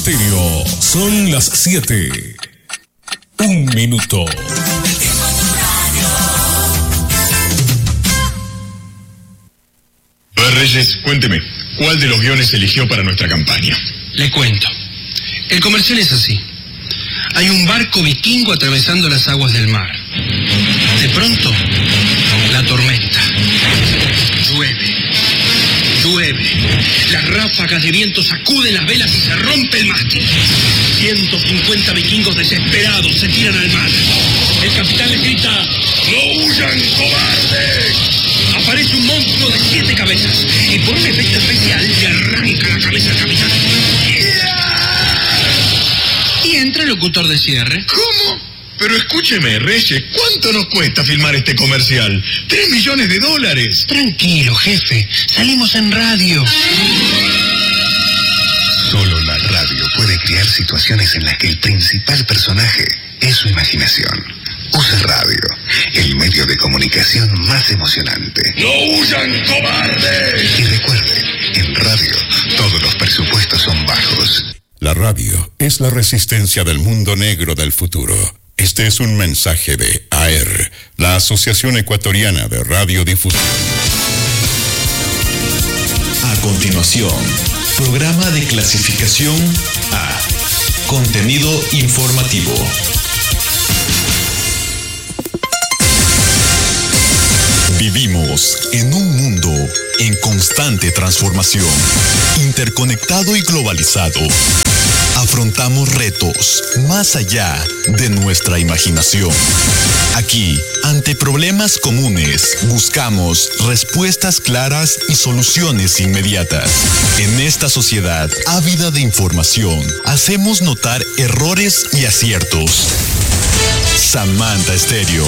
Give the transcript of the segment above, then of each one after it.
Estéreo. Son las 7. 1 minuto. A ver, Reyes, cuénteme, ¿cuál de los guiones eligió para nuestra campaña? Le cuento. El comercial es así. Hay un barco vikingo atravesando las aguas del mar. De pronto, la tormenta. Llueve. Las ráfagas de viento sacuden las velas y se rompe el mástil. 150 vikingos desesperados se tiran al mar. El capitán les grita: ¡no huyan, cobardes! Aparece un monstruo de 7 cabezas y por un efecto especial le arranca la cabeza al capitán. Y entra el locutor de cierre. ¿Cómo? Pero escúcheme, Reyes, ¿cuánto nos cuesta filmar este comercial? $3 millones. Tranquilo, jefe. Salimos en radio. Solo la radio puede crear situaciones en las que el principal personaje es su imaginación. Use radio, el medio de comunicación más emocionante. ¡No huyan, cobardes! Y recuerde, en radio todos los presupuestos son bajos. La radio es la resistencia del mundo negro del futuro. Este es un mensaje de AER, la Asociación Ecuatoriana de Radiodifusión. A continuación, programa de clasificación A. Contenido informativo. Vivimos en un mundo en constante transformación, interconectado y globalizado. Afrontamos retos más allá de nuestra imaginación. Aquí, ante problemas comunes, buscamos respuestas claras y soluciones inmediatas. En esta sociedad ávida de información, hacemos notar errores y aciertos. Samantha Estéreo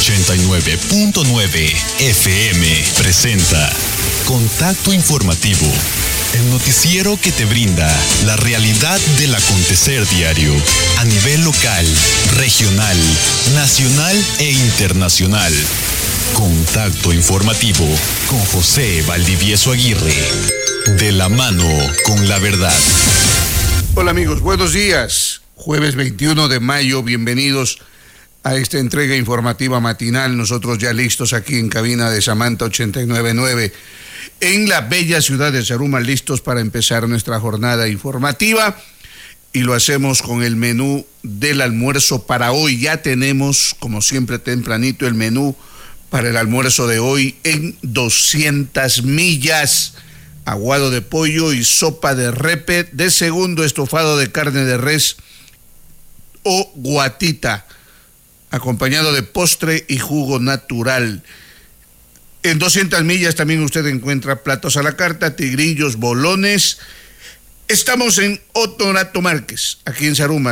89.9 FM presenta Contacto Informativo, el noticiero que te brinda la realidad del acontecer diario a nivel local, regional, nacional e internacional. Contacto Informativo con José Valdivieso Aguirre, de la mano con la verdad. Hola amigos, buenos días. Jueves 21 de mayo, bienvenidos a esta entrega informativa matinal. Nosotros ya listos aquí en cabina de Samantha 89.9 en la bella ciudad de Zaruma, listos para empezar nuestra jornada informativa, y lo hacemos con el menú del almuerzo para hoy. Ya tenemos, como siempre tempranito, el menú para el almuerzo de hoy en 200 millas. Aguado de pollo y sopa de repe, de segundo estofado de carne de res o guatita, acompañado de postre y jugo natural. En 200 millas también usted encuentra platos a la carta, tigrillos, bolones. Estamos en Honorato Márquez, aquí en Zaruma,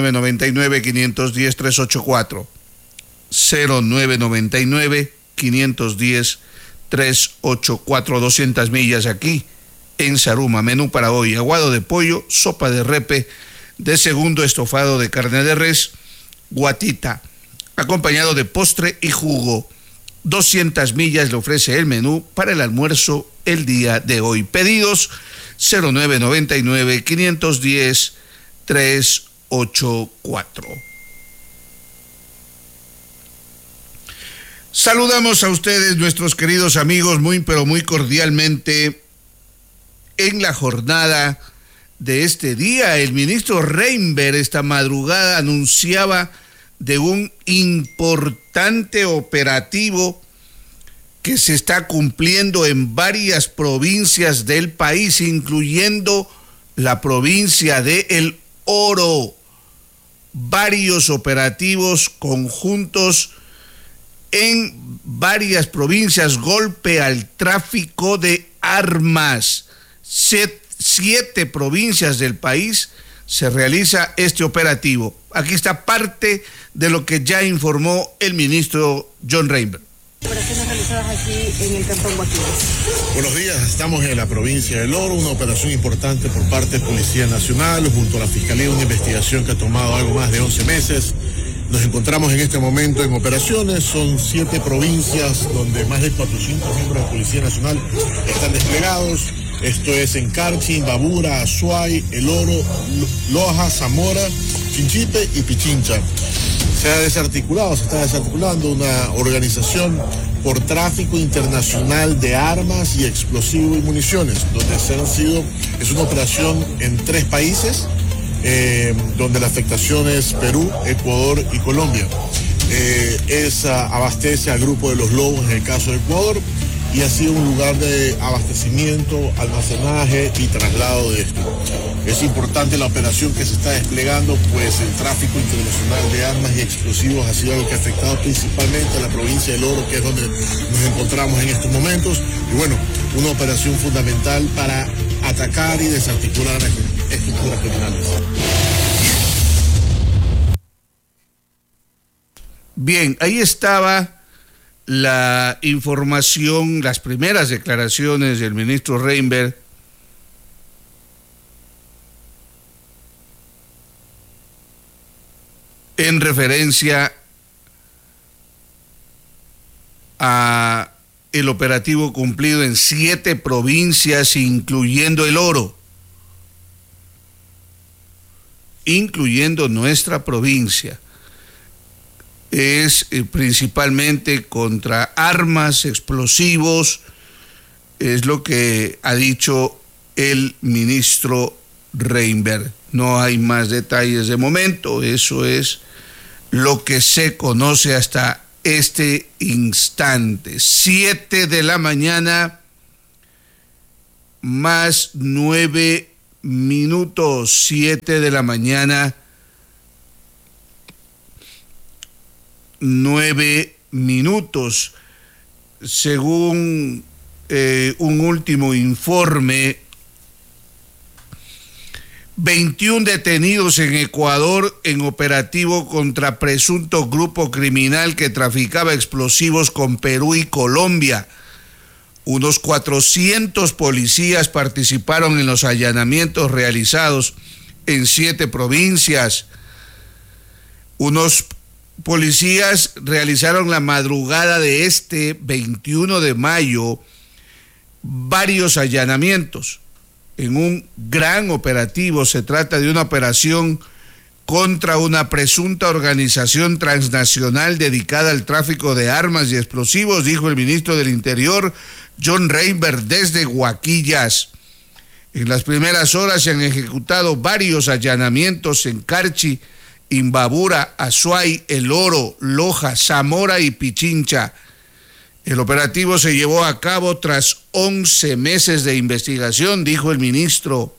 0999-510-384. 0999-510-384, 200 millas aquí en Zaruma. Menú para hoy: aguado de pollo, sopa de repe, de segundo estofado de carne de res, guatita, acompañado de postre y jugo. 200 millas le ofrece el menú para el almuerzo el día de hoy. Pedidos 0999-510-384. Saludamos a ustedes, nuestros queridos amigos, muy pero muy cordialmente en la jornada de este día. El ministro Reinberg esta madrugada anunciaba de un importante operativo que se está cumpliendo en varias provincias del país, incluyendo la provincia de El Oro. Varios operativos conjuntos en varias provincias, golpe al tráfico de armas. 7 provincias del país se realiza este operativo. Aquí está parte de lo que ya informó el ministro John Reinberg. Operaciones realizadas aquí en el Cantón Guaquillas. Buenos días, estamos en la provincia del Oro, una operación importante por parte de Policía Nacional, junto a la Fiscalía, una investigación que ha tomado algo más de 11 meses. Nos encontramos en este momento en operaciones, son 7 provincias donde más de 400 miembros de Policía Nacional están desplegados. Esto es en Carchi, Imbabura, Azuay, El Oro, Loja, Zamora, Chinchipe y Pichincha. Se está desarticulando una organización por tráfico internacional de armas y explosivos y municiones, donde es una operación en 3 países, donde la afectación es Perú, Ecuador y Colombia. Abastece al Grupo de los Lobos en el caso de Ecuador, y ha sido un lugar de abastecimiento, almacenaje y traslado de esto. Es importante la operación que se está desplegando, pues el tráfico internacional de armas y explosivos ha sido algo que ha afectado principalmente a la provincia del Oro, que es donde nos encontramos en estos momentos. Y bueno, una operación fundamental para atacar y desarticular a las estructuras criminales. Bien, ahí estaba la información, las primeras declaraciones del ministro Reinberg en referencia a el operativo cumplido en 7 provincias, incluyendo El Oro, incluyendo nuestra provincia. Es principalmente contra armas, explosivos, es lo que ha dicho el ministro Reinberg. No hay más detalles de momento, eso es lo que se conoce hasta este instante. 7 de la mañana, más 9 minutos, 7 de la mañana, 9 minutos. Según un último informe, 21 detenidos en Ecuador en operativo contra presunto grupo criminal que traficaba explosivos con Perú y Colombia. Unos 400 policías participaron en los allanamientos realizados en 7 provincias. Unos policías realizaron la madrugada de este 21 de mayo varios allanamientos en un gran operativo. Se trata de una operación contra una presunta organización transnacional dedicada al tráfico de armas y explosivos, dijo el ministro del Interior, John Reinberg, desde Huaquillas. En las primeras horas se han ejecutado varios allanamientos en Carchi, Imbabura, Azuay, El Oro, Loja, Zamora y Pichincha. El operativo se llevó a cabo tras 11 meses de investigación, dijo el ministro.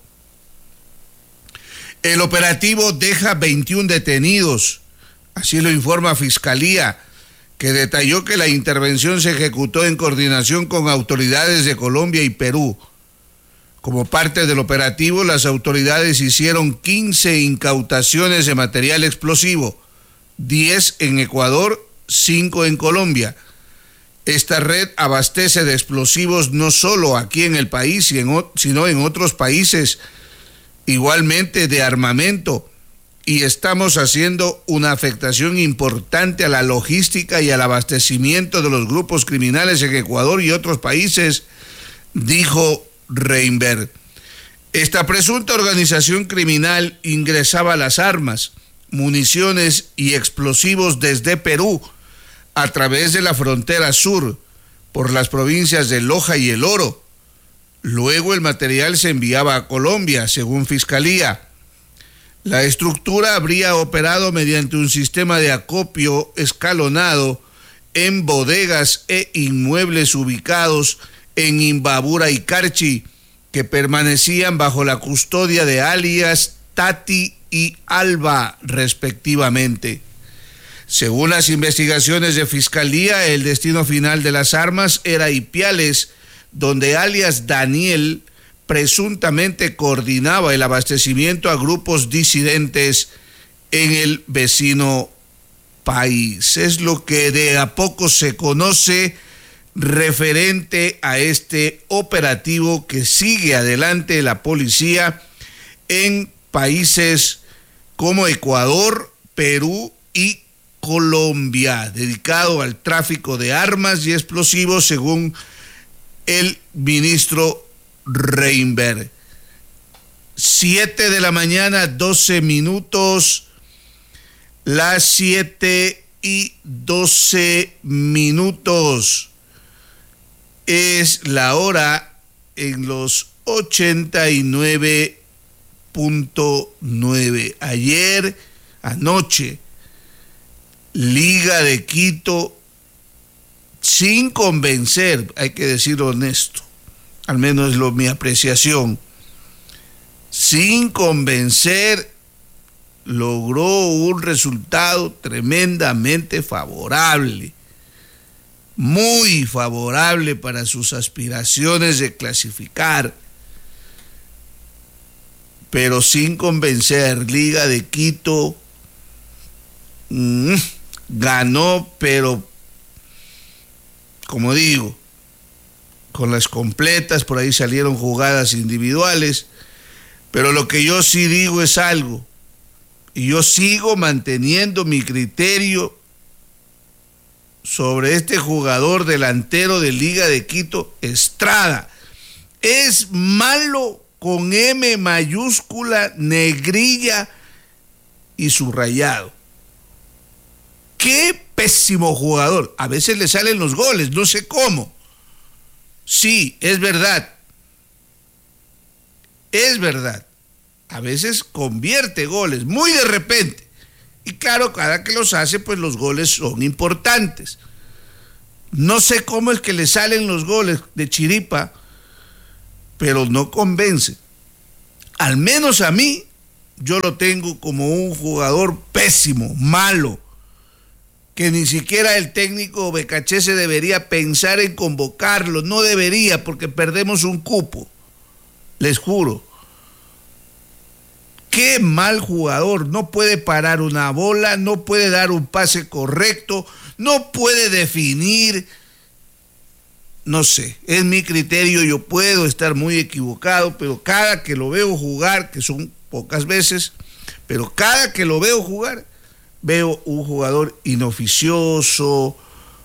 El operativo deja 21 detenidos, así lo informa Fiscalía, que detalló que la intervención se ejecutó en coordinación con autoridades de Colombia y Perú. Como parte del operativo, las autoridades hicieron 15 incautaciones de material explosivo, 10 en Ecuador, 5 en Colombia. Esta red abastece de explosivos no solo aquí en el país, sino en otros países, igualmente de armamento, y estamos haciendo una afectación importante a la logística y al abastecimiento de los grupos criminales en Ecuador y otros países, dijo Reinberg. Esta presunta organización criminal ingresaba las armas, municiones y explosivos desde Perú a través de la frontera sur por las provincias de Loja y El Oro. Luego el material se enviaba a Colombia, según Fiscalía. La estructura habría operado mediante un sistema de acopio escalonado en bodegas e inmuebles ubicados en Imbabura y Carchi, que permanecían bajo la custodia de alias Tati y Alba, respectivamente. Según las investigaciones de Fiscalía, el destino final de las armas era Ipiales, donde alias Daniel presuntamente coordinaba el abastecimiento a grupos disidentes en el vecino país. Es lo que de a poco se conoce referente a este operativo que sigue adelante la policía en países como Ecuador, Perú y Colombia, dedicado al tráfico de armas y explosivos, según el ministro Reinberg. 7 de la mañana, 12 minutos. Las 7:12 es la hora en los 89.9. Anoche, Liga de Quito, sin convencer, hay que decirlo honesto, al menos es mi apreciación, sin convencer, logró un resultado tremendamente favorable, muy favorable para sus aspiraciones de clasificar, pero sin convencer. Liga de Quito ganó, pero como digo, con las completas, por ahí salieron jugadas individuales, pero lo que yo sí digo es algo, y yo sigo manteniendo mi criterio sobre este jugador delantero de Liga de Quito, Estrada. Es malo con M mayúscula, negrilla y subrayado. Qué pésimo jugador. A veces le salen los goles, no sé cómo. Sí, es verdad. Es verdad. A veces convierte goles, muy de repente. Y claro, cada que los hace, pues los goles son importantes. No sé cómo es que le salen los goles de chiripa, pero no convence. Al menos a mí, yo lo tengo como un jugador pésimo, malo, que ni siquiera el técnico Becachese debería pensar en convocarlo. No debería, porque perdemos un cupo. Les juro. Qué mal jugador, no puede parar una bola, no puede dar un pase correcto, no puede definir, no sé, es mi criterio, yo puedo estar muy equivocado, pero cada que lo veo jugar, que son pocas veces, pero cada que lo veo jugar, veo un jugador inoficioso,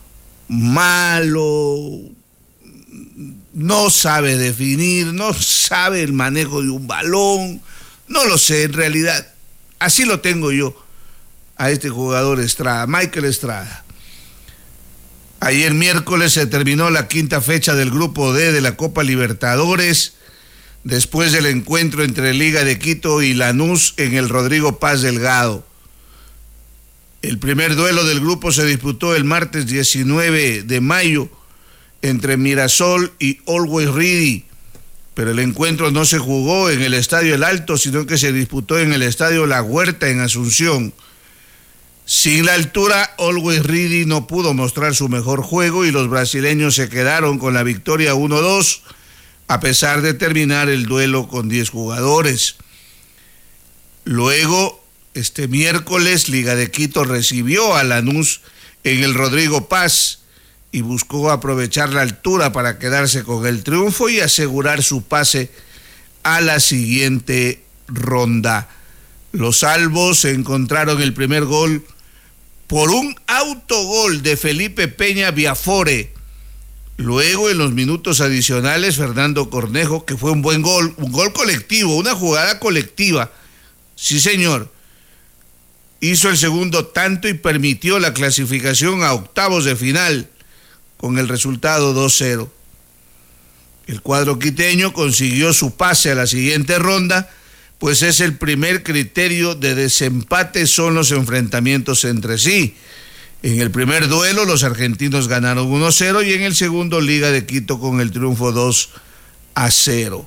malo, no sabe definir, no sabe el manejo de un balón. No lo sé, en realidad, así lo tengo yo a este jugador Estrada, Michael Estrada. Ayer miércoles se terminó la quinta fecha del Grupo D de la Copa Libertadores, después del encuentro entre Liga de Quito y Lanús en el Rodrigo Paz Delgado. El primer duelo del grupo se disputó el martes 19 de mayo entre Mirasol y Always Ready, pero el encuentro no se jugó en el Estadio El Alto, sino que se disputó en el Estadio La Huerta en Asunción. Sin la altura, Always Ready no pudo mostrar su mejor juego y los brasileños se quedaron con la victoria 1-2, a pesar de terminar el duelo con 10 jugadores. Luego, este miércoles, Liga de Quito recibió a Lanús en el Rodrigo Paz y buscó aprovechar la altura para quedarse con el triunfo y asegurar su pase a la siguiente ronda. Los albos encontraron el primer gol por un autogol de Felipe Peña Viafore. Luego, en los minutos adicionales, Fernando Cornejo, que fue un buen gol, un gol colectivo, una jugada colectiva, sí señor, hizo el segundo tanto y permitió la clasificación a octavos de final con el resultado 2-0. El cuadro quiteño consiguió su pase a la siguiente ronda, pues es el primer criterio de desempate son los enfrentamientos entre sí. En el primer duelo los argentinos ganaron 1-0 y en el segundo Liga de Quito con el triunfo 2-0.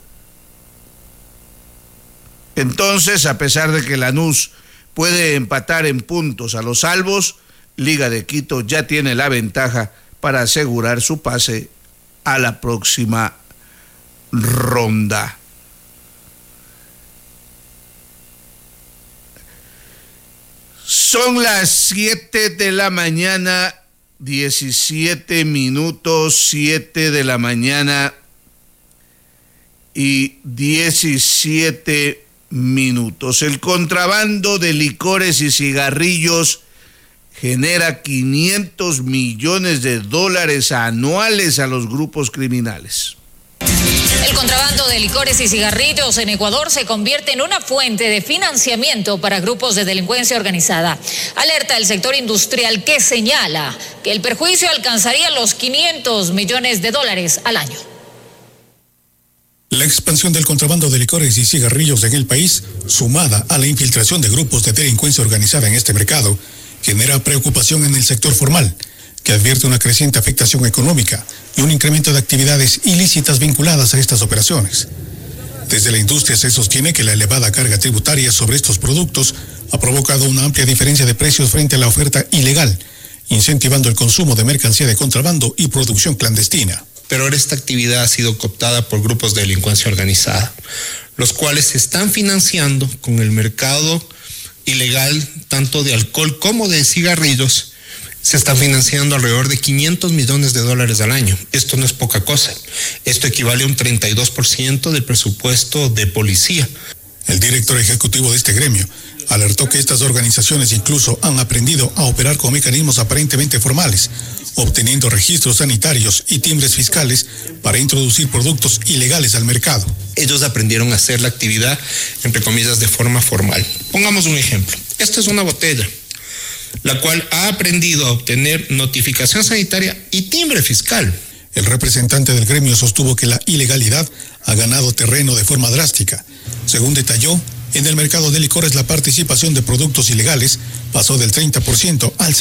Entonces, a pesar de que Lanús puede empatar en puntos a los albos, Liga de Quito ya tiene la ventaja para asegurar su pase a la próxima ronda. Son las 7 de la mañana, 17 minutos, 7 de la mañana y 17 minutos. El contrabando de licores y cigarrillos genera $500 millones anuales a los grupos criminales. El contrabando de licores y cigarrillos en Ecuador se convierte en una fuente de financiamiento para grupos de delincuencia organizada. Alerta el sector industrial que señala que el perjuicio alcanzaría los $500 millones al año. La expansión del contrabando de licores y cigarrillos en el país, sumada a la infiltración de grupos de delincuencia organizada en este mercado, genera preocupación en el sector formal, que advierte una creciente afectación económica y un incremento de actividades ilícitas vinculadas a estas operaciones. Desde la industria se sostiene que la elevada carga tributaria sobre estos productos ha provocado una amplia diferencia de precios frente a la oferta ilegal, incentivando el consumo de mercancía de contrabando y producción clandestina. Pero ahora esta actividad ha sido cooptada por grupos de delincuencia organizada, los cuales se están financiando con el mercado ilegal tanto de alcohol como de cigarrillos. Se están financiando alrededor de $500 millones al año. Esto no es poca cosa. Esto equivale a un 32% del presupuesto de policía. El director ejecutivo de este gremio alertó que estas organizaciones incluso han aprendido a operar con mecanismos aparentemente formales, obteniendo registros sanitarios y timbres fiscales para introducir productos ilegales al mercado. Ellos aprendieron a hacer la actividad, entre comillas, de forma formal. Pongamos un ejemplo. Esta es una botella, la cual ha aprendido a obtener notificación sanitaria y timbre fiscal. El representante del gremio sostuvo que la ilegalidad ha ganado terreno de forma drástica. Según detalló, en el mercado de licores la participación de productos ilegales pasó del 30% al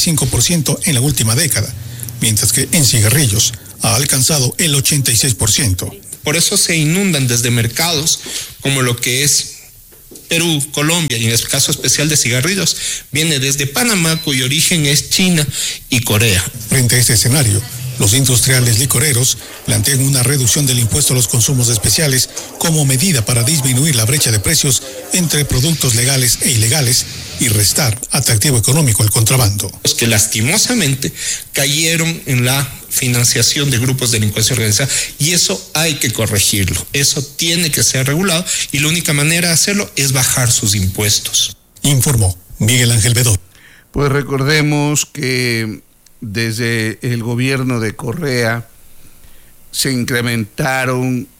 75% en la última década, mientras que en cigarrillos ha alcanzado el 86%. Por eso se inundan desde mercados como lo que es Perú, Colombia y en el caso especial de cigarrillos, viene desde Panamá, cuyo origen es China y Corea. Frente a este escenario, los industriales licoreros plantean una reducción del impuesto a los consumos especiales como medida para disminuir la brecha de precios entre productos legales e ilegales y restar atractivo económico al contrabando. Los que lastimosamente cayeron en la financiación de grupos de delincuencia organizada y eso hay que corregirlo, eso tiene que ser regulado y la única manera de hacerlo es bajar sus impuestos. Informó Miguel Ángel Bedó. Pues recordemos que desde el gobierno de Correa se incrementaron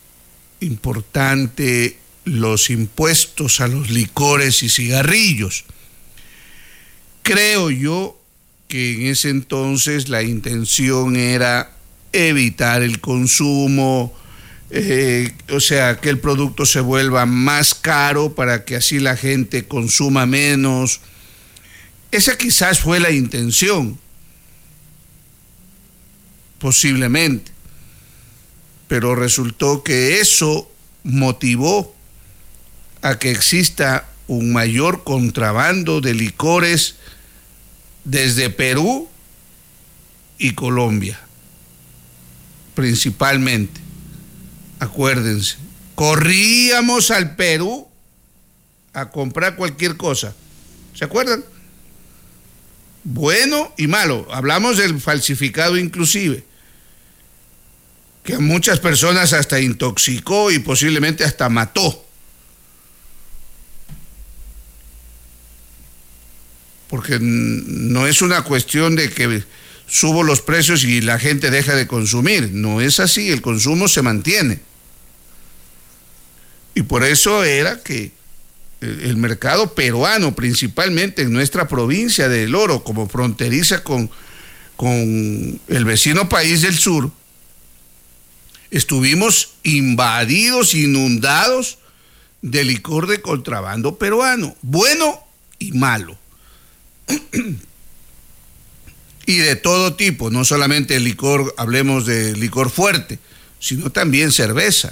importante los impuestos a los licores y cigarrillos. Creo yo que en ese entonces la intención era evitar el consumo, o sea, que el producto se vuelva más caro para que así la gente consuma menos. Esa quizás fue la intención, posiblemente, pero resultó que eso motivó a que exista un mayor contrabando de licores desde Perú y Colombia, principalmente. Acuérdense, corríamos al Perú a comprar cualquier cosa. ¿Se acuerdan? Bueno y malo. Hablamos del falsificado inclusive, que a muchas personas hasta intoxicó y posiblemente hasta mató. Porque no es una cuestión de que subo los precios y la gente deja de consumir. No es así, el consumo se mantiene. Y por eso era que el mercado peruano, principalmente en nuestra provincia de El Oro, como fronteriza con el vecino país del sur, estuvimos invadidos, inundados de licor de contrabando peruano, bueno y malo. Y de todo tipo, no solamente el licor, hablemos de licor fuerte, sino también cerveza.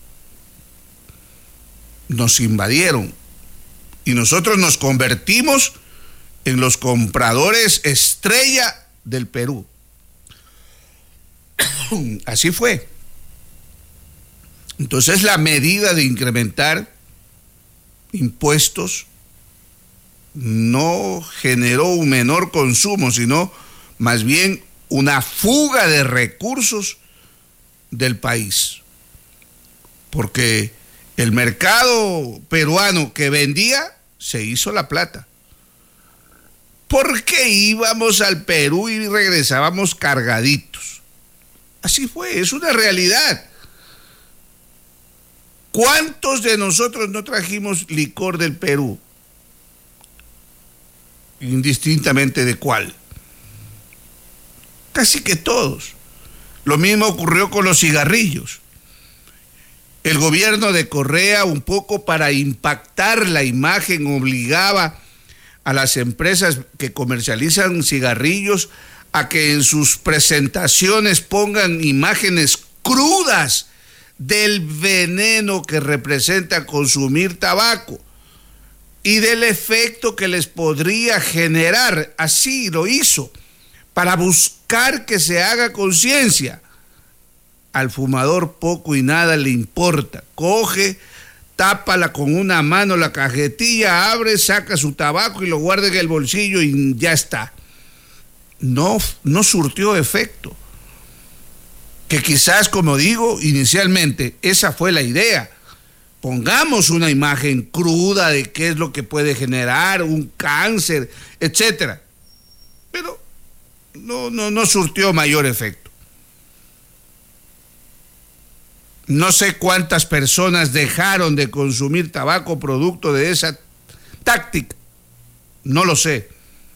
Nos invadieron y nosotros nos convertimos en los compradores estrella del Perú. Así fue. Entonces la medida de incrementar impuestos no generó un menor consumo, sino más bien una fuga de recursos del país. Porque el mercado peruano que vendía se hizo la plata. Porque íbamos al Perú y regresábamos cargaditos. Así fue, es una realidad. ¿Cuántos de nosotros no trajimos licor del Perú? Indistintamente de cuál. Casi que todos. Lo mismo ocurrió con los cigarrillos. El gobierno de Correa, un poco para impactar la imagen, obligaba a las empresas que comercializan cigarrillos a que en sus presentaciones pongan imágenes crudas del veneno que representa consumir tabaco y del efecto que les podría generar. Así lo hizo, para buscar que se haga conciencia. Al fumador poco y nada le importa. Coge, tápala con una mano la cajetilla, abre, saca su tabaco y lo guarda en el bolsillo y ya está. No surtió efecto. Que quizás, como digo, inicialmente esa fue la idea. Pongamos una imagen cruda de qué es lo que puede generar un cáncer, etcétera. Pero no surtió mayor efecto. No sé cuántas personas dejaron de consumir tabaco producto de esa táctica. No lo sé.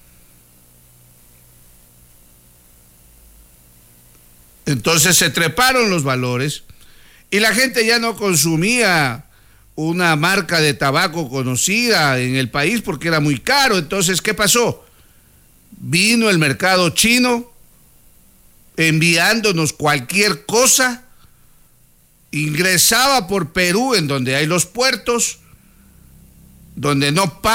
Entonces se treparon los valores y la gente ya no consumía una marca de tabaco conocida en el país porque era muy caro. Entonces, ¿qué pasó? Vino el mercado chino enviándonos cualquier cosa, ingresaba por Perú, en donde hay los puertos, donde no